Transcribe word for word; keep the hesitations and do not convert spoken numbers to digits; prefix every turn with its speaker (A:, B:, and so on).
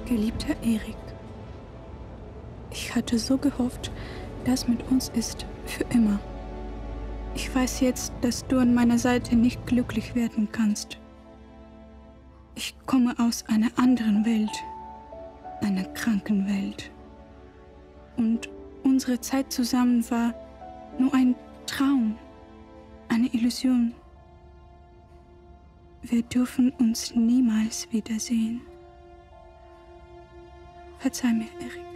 A: Geliebter Erik, ich hatte so gehofft, dass mit uns ist für immer. Ich weiß jetzt, dass du an meiner Seite nicht glücklich werden kannst. Ich komme aus einer anderen Welt, einer kranken Welt. Und unsere Zeit zusammen war nur ein Traum, eine Illusion. Wir dürfen uns niemals wiedersehen. Verzeih mir, Erik.